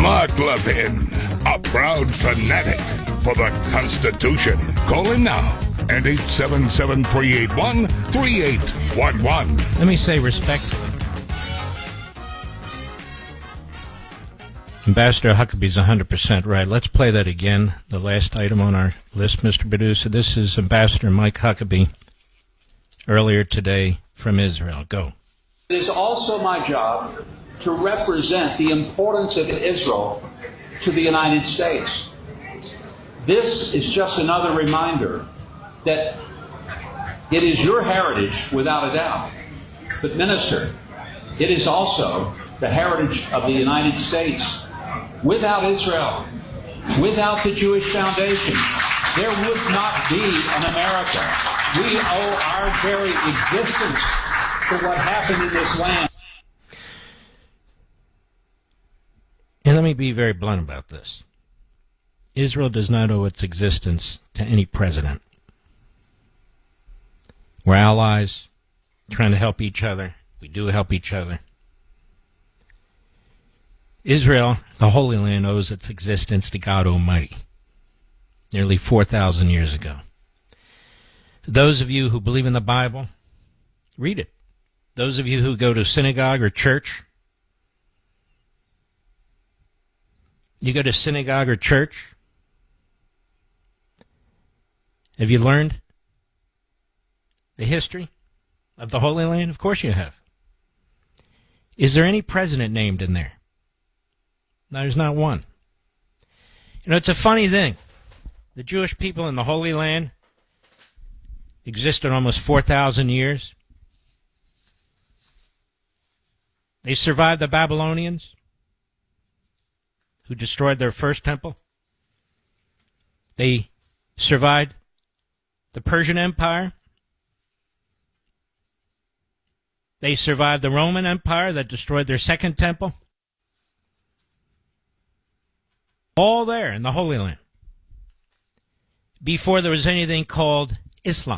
Mark Levin, a proud fanatic for the Constitution. Call in now at 877-381-3811. Let me say respectfully, Ambassador Huckabee's 100% right. Let's play that again, the last item on our list, Mr. Producer. This is Ambassador Mike Huckabee earlier today from Israel. Go. It is also my job to represent the importance of Israel to the United States. This is just another reminder that it is your heritage, without a doubt. But, Minister, it is also the heritage of the United States. Without Israel, without the Jewish Foundation, there would not be an America. We owe our very existence to what happened in this land. And let me be very blunt about this. Israel does not owe its existence to any president. We're allies, trying to help each other. We do help each other. Israel, the Holy Land, owes its existence to God Almighty, nearly 4,000 years ago. Those of you who believe in the Bible, read it. Those of you who go to synagogue or church, you go to synagogue or church, have you learned the history of the Holy Land? Of course you have. Is there any president named in there? No, there's not one. You know, it's a funny thing. The Jewish people in the Holy Land existed almost 4,000 years. They survived the Babylonians, who destroyed their first temple. They survived the Persian Empire. They survived the Roman Empire that destroyed their second temple. All there in the Holy Land. Before there was anything called Islam.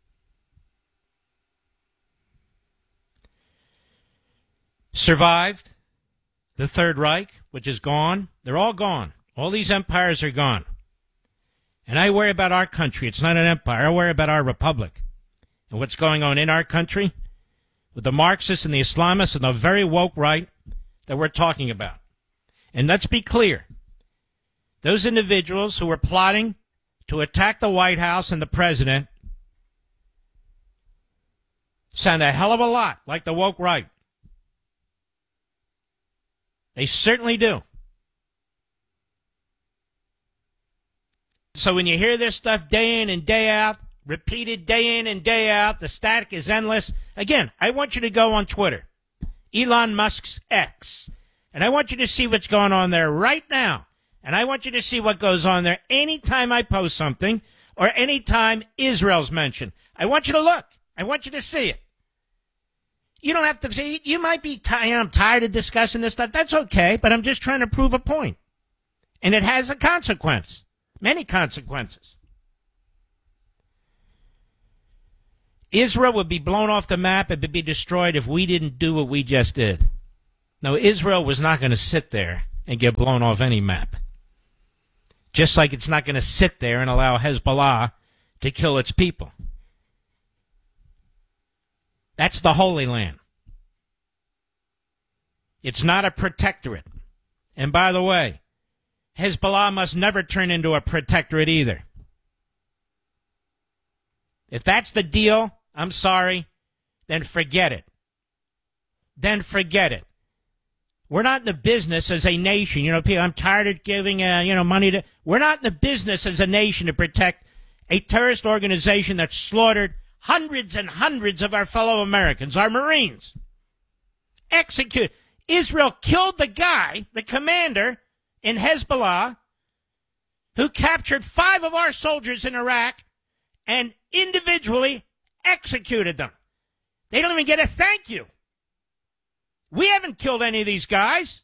Survived the Third Reich, which is gone. They're all gone. All these empires are gone. And I worry about our country. It's not an empire. I worry about our republic. And what's going on in our country with the Marxists and the Islamists and the very woke right that we're talking about. And let's be clear. Those individuals who were plotting to attack the White House and the president sound a hell of a lot like the woke right. They certainly do. So when you hear this stuff day in and day out, repeated day in and day out, the static is endless. Again, I want you to go on Twitter, Elon Musk's X, and I want you to see what's going on there right now. And I want you to see what goes on there anytime I post something or anytime Israel's mentioned. I want you to look. I want you to see it. You don't have to see. You might be tired. I'm tired of discussing this stuff. That's okay, but I'm just trying to prove a point. And it has a consequence. Many consequences. Israel would be blown off the map. It would be destroyed if we didn't do what we just did. No, Israel was not going to sit there and get blown off any map. Just like it's not going to sit there and allow Hezbollah to kill its people. That's the Holy Land. It's not a protectorate. And by the way, Hezbollah must never turn into a protectorate either. If that's the deal, I'm sorry, then forget it. Then forget it. We're not in the business as a nation. You know, people, I'm tired of giving, money to. We're not in the business as a nation to protect a terrorist organization that slaughtered hundreds and hundreds of our fellow Americans, our Marines. Execute. Israel killed the guy, the commander in Hezbollah, who captured 5 of our soldiers in Iraq and individually executed them. They don't even get a thank you. We haven't killed any of these guys.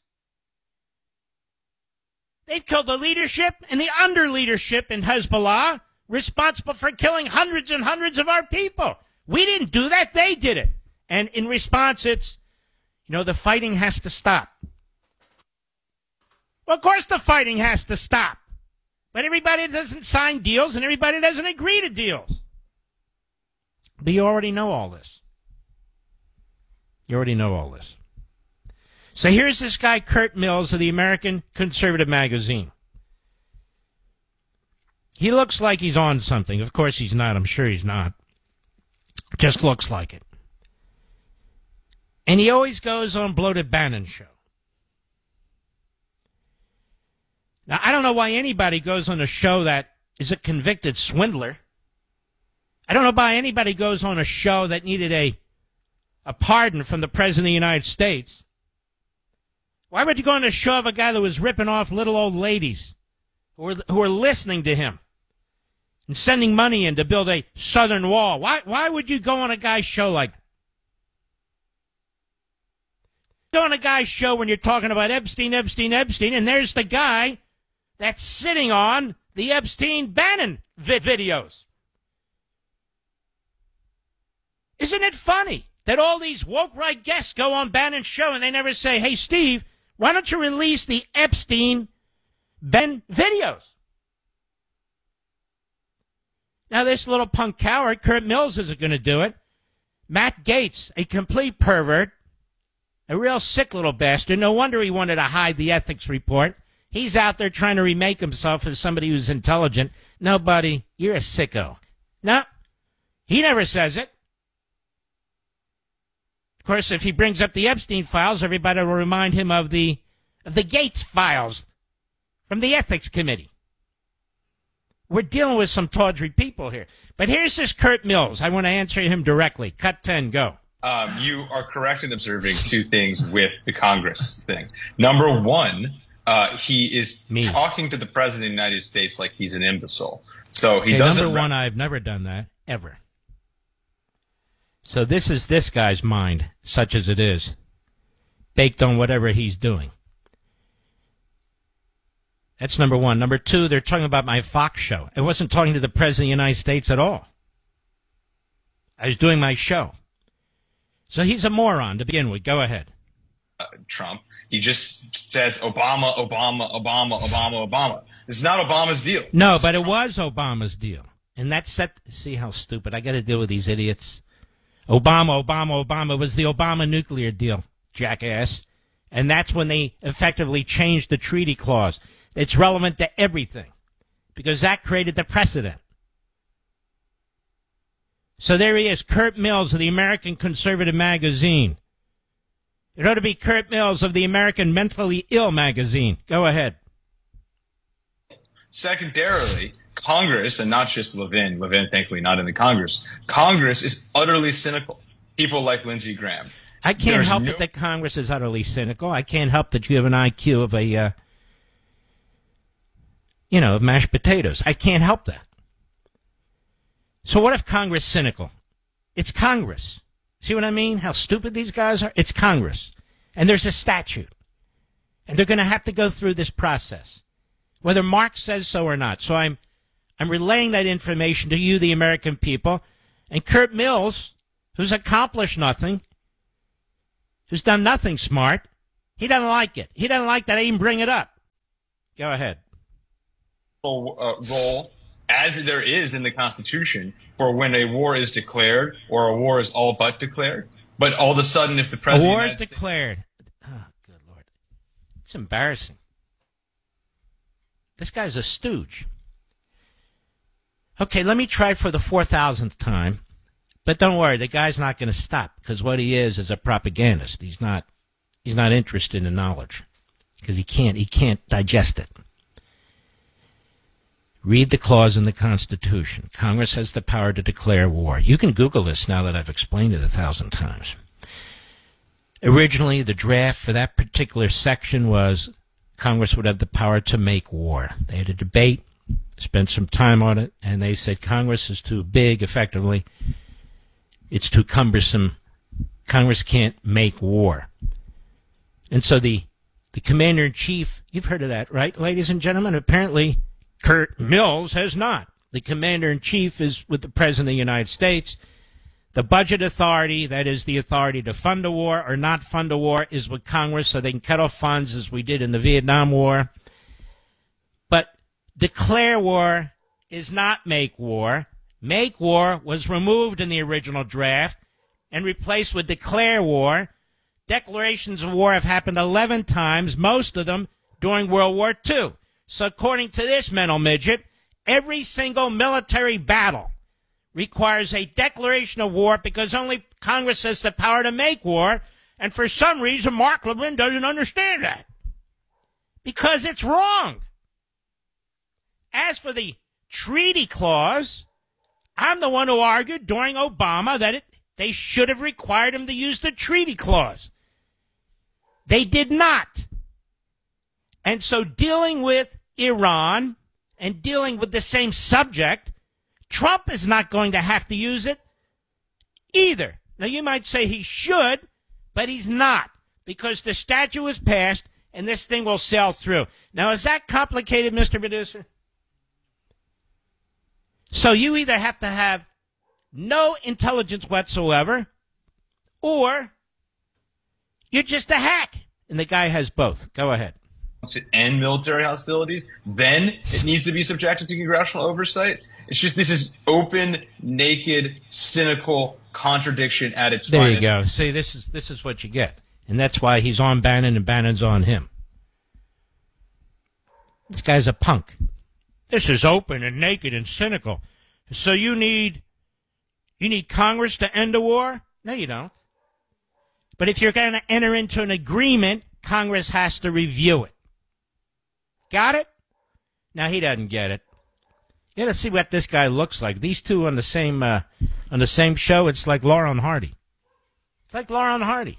They've killed the leadership and the under-leadership in Hezbollah, responsible for killing hundreds and hundreds of our people. We didn't do that. They did it. And in response, it's, the fighting has to stop. Well, of course the fighting has to stop. But everybody doesn't sign deals and everybody doesn't agree to deals. But you already know all this. You already know all this. So here's this guy, Kurt Mills, of the American Conservative Magazine. He looks like he's on something. Of course he's not. I'm sure he's not. Just looks like it. And he always goes on Bloated Bannon show. Now, I don't know why anybody goes on a show that is a convicted swindler. I don't know why anybody goes on a show that needed a pardon from the President of the United States. Why would you go on a show of a guy that was ripping off little old ladies who were listening to him and sending money in to build a southern wall? Why would you go on a guy's show like that? Go on a guy's show when you're talking about Epstein, and there's the guy that's sitting on the Epstein-Bannon videos. Isn't it funny that all these woke right guests go on Bannon's show and they never say, hey, Steve, why don't you release the Epstein-Bannon videos? Now, this little punk coward, Kurt Mills, isn't going to do it. Matt Gaetz, a complete pervert, a real sick little bastard. No wonder he wanted to hide the ethics report. He's out there trying to remake himself as somebody who's intelligent. No, buddy, you're a sicko. No, he never says it. Of course, if he brings up the Epstein files, everybody will remind him of the Gates files from the Ethics Committee. We're dealing with some tawdry people here. But here's this Kurt Mills. I want to answer him directly. Cut 10, go. You are correct in observing two things with the Congress thing. Number one, he is talking to the President of the United States like he's an imbecile. So he doesn't. Number one, I've never done that, ever. So this is this guy's mind, such as it is, baked on whatever he's doing. That's number one. Number two, they're talking about my Fox show. I wasn't talking to the President of the United States at all. I was doing my show. So he's a moron to begin with. Go ahead. Trump. He just says Obama, Obama, Obama, Obama, Obama. It's not Obama's deal. No, but it was Obama's deal. And that's set. See how stupid. I got to deal with these idiots. Obama, Obama, Obama was the Obama nuclear deal, jackass. And that's when they effectively changed the treaty clause. It's relevant to everything because that created the precedent. So there he is, Kurt Mills of the American Conservative Magazine. It ought to be Kurt Mills of the American Mentally Ill Magazine. Go ahead. Secondarily, Congress, and not just Levin, thankfully not in the Congress, Congress is utterly cynical. People like Lindsey Graham. I can't help it that Congress is utterly cynical. I can't help that you have an IQ of of mashed potatoes. I can't help that. So what if Congress is cynical? It's Congress. See what I mean? How stupid these guys are? It's Congress. And there's a statute. And they're going to have to go through this process, whether Marx says so or not. So I'm relaying that information to you, the American people. And Kurt Mills, who's accomplished nothing, who's done nothing smart, he doesn't like it. He doesn't like that I even bring it up. Go ahead. Role, as there is in the Constitution, for when a war is declared or a war is all but declared. But all of a sudden, if the president... A war is declared. Oh, good Lord. It's embarrassing. This guy's a stooge. Okay, let me try for the 4,000th time. But don't worry, the guy's not going to stop because what he is a propagandist. He's not interested in knowledge because he can't digest it. Read the clause in the Constitution. Congress has the power to declare war. You can Google this now that I've explained it 1,000 times. Originally, the draft for that particular section was Congress would have the power to make war. They had a debate, spent some time on it, and they said Congress is too big, effectively. It's too cumbersome. Congress can't make war. And so the commander-in-chief, you've heard of that, right, ladies and gentlemen? Apparently, Kurt Mills has not. The commander-in-chief is with the President of the United States. The budget authority, that is the authority to fund a war or not fund a war, is with Congress, so they can cut off funds as we did in the Vietnam War Declare war is not make war. Make war was removed in the original draft and replaced with declare war. Declarations of war have happened 11 times, most of them during World War II. So according to this mental midget, every single military battle requires a declaration of war because only Congress has the power to make war. And for some reason, Mark Levin doesn't understand that. Because it's wrong. As for the treaty clause, I'm the one who argued during Obama that they should have required him to use the treaty clause. They did not. And so dealing with Iran and dealing with the same subject, Trump is not going to have to use it either. Now, you might say he should, but he's not, because the statute was passed and this thing will sail through. Now, is that complicated, Mr. Producer? So you either have to have no intelligence whatsoever, or you're just a hack. And the guy has both. Go ahead. To end military hostilities, then it needs to be subjected to congressional oversight. It's just, this is open, naked, cynical contradiction at its finest. There you go. See, this is what you get. And that's why he's on Bannon and Bannon's on him. This guy's a punk. This is open and naked and cynical. So you need Congress to end a war? No, you don't. But if you're going to enter into an agreement, Congress has to review it. Got it? Now, he doesn't get it. You got to see what this guy looks like. These two on the same show, it's like Laurel and Hardy. It's like Laurel and Hardy.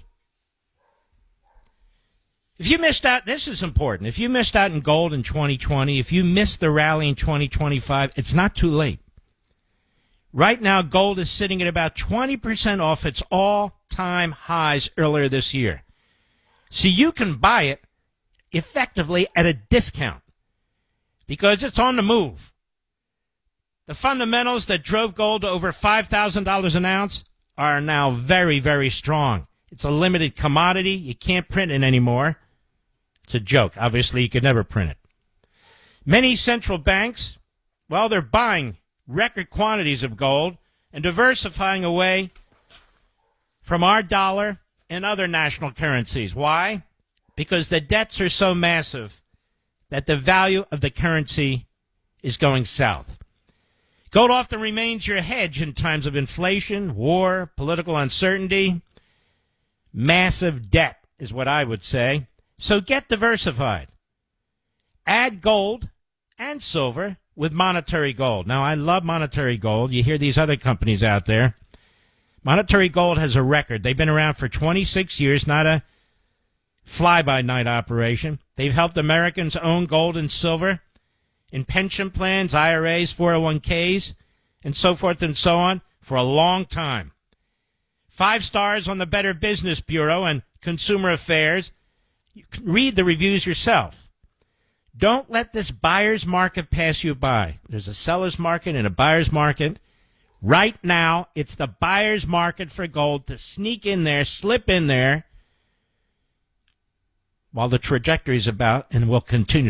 If you missed out, this is important. If you missed out in gold in 2020, if you missed the rally in 2025, it's not too late. Right now, gold is sitting at about 20% off its all-time highs earlier this year. So you can buy it effectively at a discount because it's on the move. The fundamentals that drove gold to over $5,000 an ounce are now very, very strong. It's a limited commodity. You can't print it anymore. It's a joke. Obviously, you could never print it. Many central banks, well, they're buying record quantities of gold and diversifying away from our dollar and other national currencies. Why? Because the debts are so massive that the value of the currency is going south. Gold often remains your hedge in times of inflation, war, political uncertainty. Massive debt is what I would say. So get diversified. Add gold and silver with Monetary Gold. Now, I love Monetary Gold. You hear these other companies out there. Monetary Gold has a record. They've been around for 26 years, not a fly-by-night operation. They've helped Americans own gold and silver in pension plans, IRAs, 401ks, and so forth and so on for a long time. 5 stars on the Better Business Bureau and Consumer Affairs. You can read the reviews yourself. Don't let this buyer's market pass you by. There's a seller's market and a buyer's market. Right now, it's the buyer's market for gold to sneak in there, slip in there, while the trajectory is about and will continue